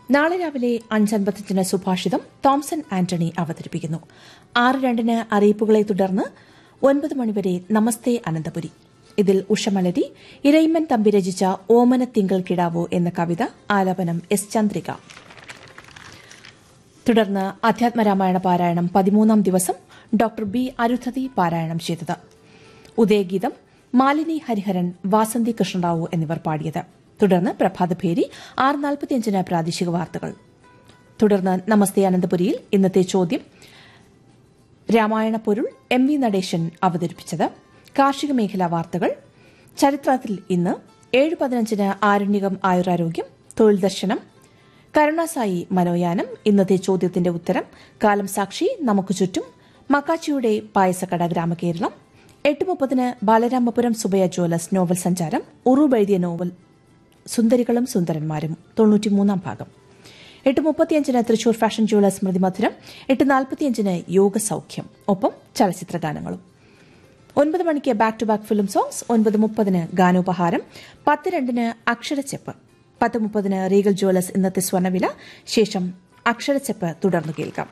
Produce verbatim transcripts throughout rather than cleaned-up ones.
നാളെ രാവിലെ അഞ്ചൻപത്തഞ്ചിന് സുഭാഷിതം തോംസൺ ആന്റണി അവതരിപ്പിക്കുന്നു. ആറ് രണ്ടിന് അറിയിപ്പുകളെ തുടർന്ന് ഒൻപത് മണിവരെ നമസ്തേ അനന്തപുരി. ഇതിൽ ഉഷമലരി, ഇരയിമ്മൻ തമ്പി രചിച്ച ഓമന തിങ്കൾ കിടാവോ എന്ന കവിത, ആലാപനം എസ് ചന്ദ്രിക. തുടർന്ന് അധ്യാത്മരാമായണ പാരായണം പതിമൂന്നാം ദിവസം ഡോക്ടർ ബി അരുന്ധതി പാരായണം ചെയ്തത്. ഉദയഗീതം മാലിനി ഹരിഹരൻ, വാസന്തി കൃഷ്ണറാവു എന്നിവർ പാടിയത്. തുടർന്ന് പ്രഭാതഭേരി ആറ് നാൽപ്പത്തിയഞ്ചിന് പ്രാദേശിക വാർത്തകൾ. തുടർന്ന് നമസ്തേ അനന്തപുരിയിൽ ഇന്നത്തെ ചോദ്യം രാമായണ പൊരുൾ എം വി നടേശൻ അവതരിപ്പിച്ചത്. കാർഷിക മേഖലാ വാർത്തകൾ, ചരിത്രത്തിൽ ഇന്ന് ഏഴ് പതിനഞ്ചിന് ആരണ്യകം ആയുരാരോഗ്യം, തൊഴിൽ ദർശനം, കരുണാസായി മനോയാനം, ഇന്നത്തെ ചോദ്യത്തിന്റെ ഉത്തരം, കാലം സാക്ഷി, നമുക്ക് ചുറ്റും, മക്കാച്ചിയുടെ പായസക്കട ഗ്രാമകേരളം. എട്ട് മുപ്പതിന് ബാലരാമപുരം സുബയ ജ്വല്ലസ് നോവൽ സഞ്ചാരം, ഉറൂബ് എഴുതിയ നോവൽ സുന്ദരികളും സുന്ദരന്മാരും തൊണ്ണൂറ്റിമൂന്നാം ഭാഗം. എട്ട് മുപ്പത്തിയഞ്ചിന് തൃശൂർ ഫാഷൻ ജ്വല്ലസ് സ്മൃതി മധുരം. എട്ട് നാൽപ്പത്തിയഞ്ചിന് യോഗ സൌഖ്യം, ഒപ്പം ചലച്ചിത്ര ഗാനങ്ങളും. ഒൻപത് മണിക്ക് back to back film songs. ഒൻപത് മുപ്പതിന് ഗാനോപഹാരം. പത്ത് രണ്ടിന് അക്ഷരച്ചെപ്പ്. പത്ത് മുപ്പതിന് റീഗൽ ജ്വല്ലസ് ഇന്നത്തെ സ്വർണ്ണവില. ശേഷം അക്ഷരച്ചെപ്പ് തുടർന്ന് കേൾക്കാം.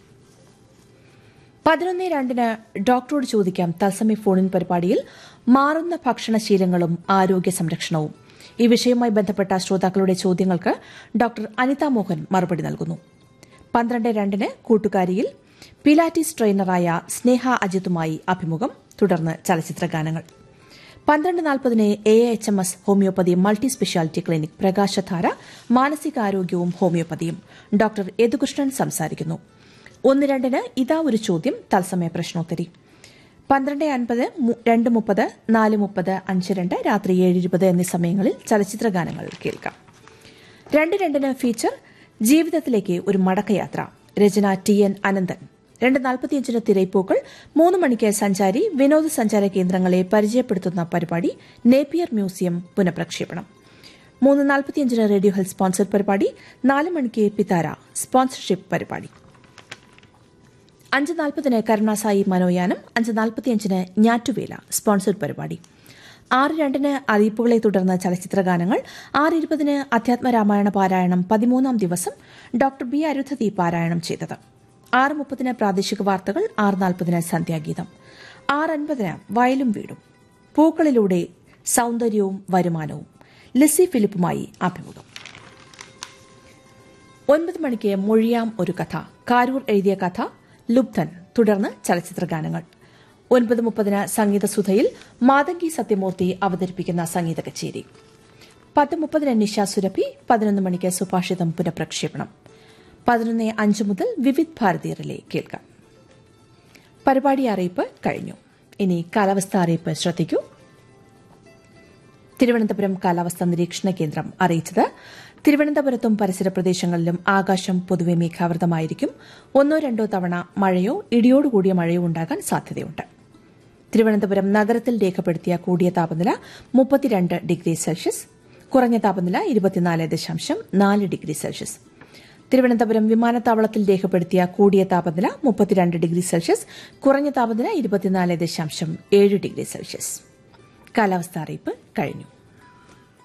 പതിനൊന്ന് രണ്ടിന് ഡോക്ടറോട് ചോദിക്കാം തത്സമയ ഫോണിൻ പരിപാടിയിൽ മാറുന്ന ഭക്ഷണശീലങ്ങളും ആരോഗ്യ സംരക്ഷണവും. ഈ വിഷയവുമായി ബന്ധപ്പെട്ട ശ്രോതാക്കളുടെ ചോദ്യങ്ങൾക്ക് ഡോക്ടർ അനിത മോഹൻ മറുപടി നൽകുന്നു. പന്ത്രണ്ട് രണ്ടിന് കൂട്ടുകാരിയിൽ പിലാറ്റിസ് ട്രെയിനറായ സ്നേഹ അജിത്തുമായി അഭിമുഖം. തുടർന്ന് ചലച്ചിത്ര ഗാനങ്ങൾ. പന്ത്രണ്ട് നാൽപ്പതിന് A H M S homeopathy multi speciality clinic പ്രകാശധാര, മാനസികാരോഗ്യവും ഹോമിയോപ്പതിയും. ഡോക്ടർ യദുകൃഷ്ണൻ സംസാരിക്കുന്നു. ഒന്ന് രണ്ടിന് ഇതാ ഒരു ചോദ്യം തത്സമയ പ്രശ്നോത്തരി. പന്ത്രണ്ട് അൻപത്, രണ്ട് മുപ്പത്, നാല് മുപ്പത്, അഞ്ച് രണ്ട്, രാത്രി ഏഴ് ഇരുപത് എന്നീ സമയങ്ങളിൽ ചലച്ചിത്ര ഗാനങ്ങൾ കേൾക്കാം. രണ്ട് രണ്ടിന് ഫീച്ചർ ജീവിതത്തിലേക്ക് ഒരു മടക്കയാത്ര, രചന ടി എൻ അനന്തൻ. രണ്ട് നാൽപ്പത്തിയഞ്ചിന് തിരയിപ്പൂക്കൾ. മൂന്ന് മണിക്ക് സഞ്ചാരി, വിനോദസഞ്ചാര കേന്ദ്രങ്ങളെ പരിചയപ്പെടുത്തുന്ന പരിപാടി നേപ്പിയർ മ്യൂസിയം പുനഃപ്രക്ഷേപണം. മൂന്ന് നാൽപ്പത്തിയഞ്ചിന് റേഡിയോ ഹെൽത്ത് സ്പോൺസർ പരിപാടി. നാല് മണിക്ക് പിതാര സ്പോൺസർഷിപ്പ് പരിപാടി. അഞ്ച് നാൽപ്പതിന് കരുണാസായി മനോയാനം. അഞ്ച് നാൽപ്പത്തിയഞ്ചിന് ഞാറ്റുവേല സ്പോൺസർഡ് പരിപാടി. ആറ് രണ്ടിന് അറിയിപ്പുകളെ തുടർന്ന് ചലച്ചിത്ര ഗാനങ്ങൾ. ആറ് ഇരുപതിന് അധ്യാത്മരാമായണ പാരായണം പതിമൂന്നാം ദിവസം ഡോക്ടർ ബി അരുന്ധതി പാരായണം ചെയ്തത്. ആറ് മുപ്പതിന് പ്രാദേശിക വാർത്തകൾ. ആറ് നാൽപ്പതിന് സന്ധ്യാഗീതം. ആറ് അൻപതിന് വയലും വീടും, പൂക്കളിലൂടെ സൌന്ദര്യവും വരുമാനവും, ലിസി ഫിലിപ്പുമായി അഭിമുഖം. ഒൻപത് മണിക്ക് മൊഴിയാം ഒരു കഥ, കാരൂർ എഴുതിയ കഥ, ലുബ്ധൻ. തുടർന്ന് ചലച്ചിത്ര ഗാനങ്ങൾ. ഒൻപത് മുപ്പതിന് സംഗീതസുധയിൽ മാതങ്കി സത്യമൂർത്തി അവതരിപ്പിക്കുന്ന സംഗീത കച്ചേരി. പത്ത് മുപ്പതിന് നിഷ സുരഭി. പതിനൊന്ന് മണിക്ക് സുഭാഷിതം പുനഃപ്രക്ഷേപണം. പതിനൊന്ന് അഞ്ച് മുതൽ വിവിധ് ഭാരതി റിലേ കേൾക്കാം. പരിപാടി അറിയിപ്പ് കഴിഞ്ഞു. ഇനി കാലാവസ്ഥ അറിയിപ്പ് ശ്രദ്ധിക്കൂ. തിരുവനന്തപുരം കാലാവസ്ഥാ നിരീക്ഷണ കേന്ദ്രം അറിയിച്ചത് തിരുവനന്തപുരത്തും പരിസര പ്രദേശങ്ങളിലും ആകാശം പൊതുവെ മേഘാവൃതമായിരിക്കും. ഒന്നോ രണ്ടോ തവണ മഴയോ ഇടിയോടുകൂടിയ മഴയോ ഉണ്ടാകാൻ സാധ്യതയുണ്ട്. തിരുവനന്തപുരം നഗരത്തിൽ രേഖപ്പെടുത്തിയ കൂടിയ താപനില മുപ്പത്തിരണ്ട് ഡിഗ്രി സെൽഷ്യസ്, കുറഞ്ഞ താപനില ഇരുപത്തിനാല് ദശാംശം നാല് ഡിഗ്രി സെൽഷ്യസ്. തിരുവനന്തപുരം വിമാനത്താവളത്തിൽ രേഖപ്പെടുത്തിയ കൂടിയ താപനില മുപ്പത്തിരണ്ട് ഡിഗ്രി സെൽഷ്യസ്, കുറഞ്ഞ താപനില ഇരുപത്തിനാല് ദശാംശം ഏഴ് ഡിഗ്രി സെൽഷ്യസ്. കാലാവസ്ഥാ അറിയിപ്പ് കഴിഞ്ഞു.